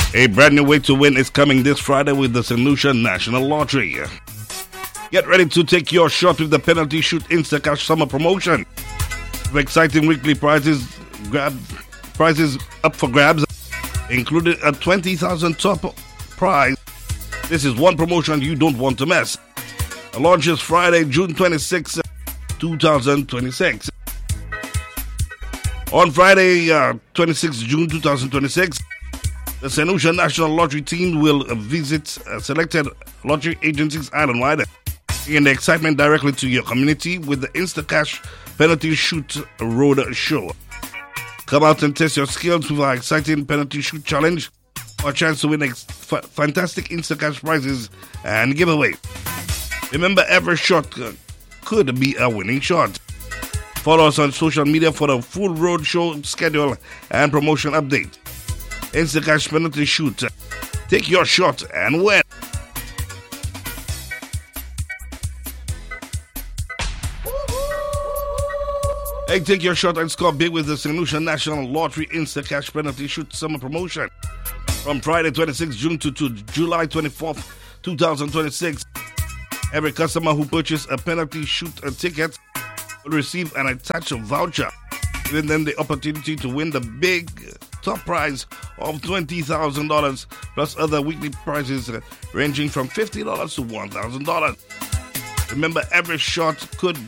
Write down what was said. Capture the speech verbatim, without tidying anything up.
A brand new way to win is coming this Friday with the Saint Lucia National Lottery. Get ready to take your shot with the Penalty Shoot Instacash Summer Promotion. With exciting weekly prizes, grab prizes up for grabs, including a twenty thousand top prize. This is one promotion you don't want to miss. The launch is Friday, June twenty-sixth, twenty twenty-six. On Friday, uh, twenty-sixth June twenty twenty-six, the Saint Lucia National Lottery team will visit uh, selected lottery agencies island-wide, bringing the excitement directly to your community with the Instacash Penalty Shoot Road Show. Come out and test your skills with our exciting Penalty Shoot Challenge, for a chance to win ex- f- fantastic Instacash prizes and giveaway. Remember, every shot uh, could be a winning shot. Follow us on social media for the full road show schedule and promotion update. Instacash Penalty Shoot. Take your shot and win. Hey, take your shot and score big with the Saint Lucia National Lottery Instacash Penalty Shoot Summer Promotion. From Friday twenty-sixth June to, to July twenty-fourth, twenty twenty-six. Every customer who purchases a Penalty Shoot a ticket will receive an attached voucher, giving them the opportunity to win the big top prize of twenty thousand dollars plus other weekly prizes ranging from fifty dollars to one thousand dollars. Remember, every shot could